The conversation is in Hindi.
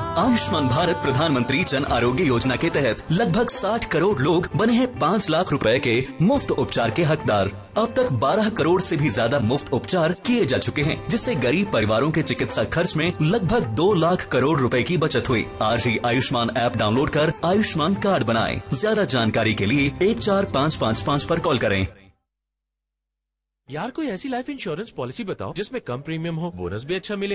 आयुष्मान भारत प्रधानमंत्री जन आरोग्य योजना के तहत लगभग 60 करोड़ लोग बने हैं 5 लाख रुपए के मुफ्त उपचार के हकदार। अब तक 12 करोड़ से भी ज्यादा मुफ्त उपचार किए जा चुके हैं, जिससे गरीब परिवारों के चिकित्सा खर्च में लगभग 2 लाख करोड़ रुपए की बचत हुई। आज ही आयुष्मान ऐप डाउनलोड कर आयुष्मान कार्ड बनाएं। ज्यादा जानकारी के लिए 14555 पर कॉल करें। यार कोई ऐसी लाइफ इंश्योरेंस पॉलिसी बताओ जिसमें कम प्रीमियम हो, बोनस भी अच्छा मिले।